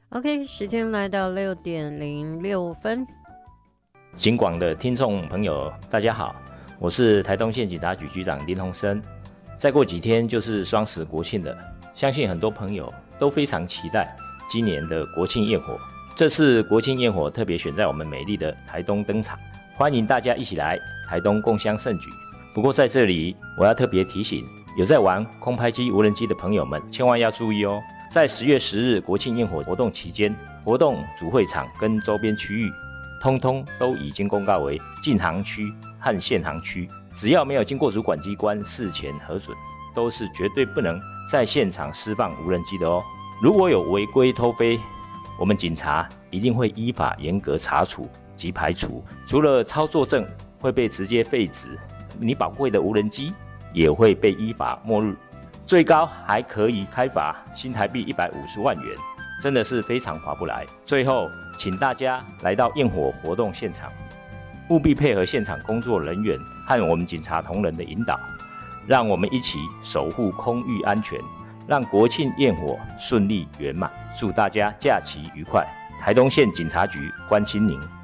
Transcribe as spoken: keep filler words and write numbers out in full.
OK， 时间来到六点零六分。 警广的听众朋友，大家好，我是台东县警察局局长林鸿生。再过几天就是双十国庆了，相信很多朋友都非常期待今年的国庆焰火。这次国庆焰火特别选在我们美丽的台东登场，欢迎大家一起来台东共襄盛举。不过在这里，我要特别提醒有在玩空拍机、无人机的朋友们，千万要注意哦。在十月十日国庆焰火活动期间，活动主会场跟周边区域通通都已经公告为禁航区和限航区，只要没有经过主管机关事前核准，都是绝对不能在现场释放无人机的哦。如果有违规偷飞，我们警察一定会依法严格查处及排除，除了操作证会被直接废止，你宝贵的无人机也会被依法没入，最高还可以开罚新台币一百五十万元，真的是非常划不来。最后，请大家来到焰火活动现场，务必配合现场工作人员和我们警察同仁的引导，让我们一起守护空域安全，让国庆焰火顺利圆满。祝大家假期愉快！台东县警察局关心您。